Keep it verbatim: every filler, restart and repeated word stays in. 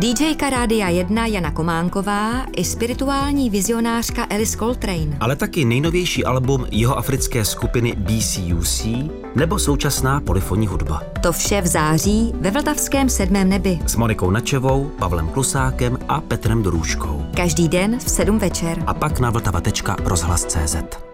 DJka Rádia jedna Jana Kománková i spirituální vizionářka Alice Coltrane. Ale taky nejnovější album jihoafrické skupiny B C U C nebo současná polyfonní hudba. To vše v září ve Vltavském sedmém nebi. S Monikou Načevou, Pavlem Klusákem a Petrem Dorůžkou. Každý den v sedm večer. A pak na vltava tečka rozhlas tečka cé zet.